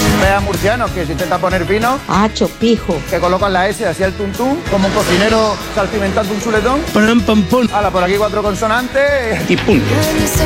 Vea murcianos que se intenta poner fino. Pijo. Que colocan la S hacia el tuntún, como un cocinero salpimentando un chuletón. Pam, pam, pum. Hala, por aquí 4 consonantes. Y punto.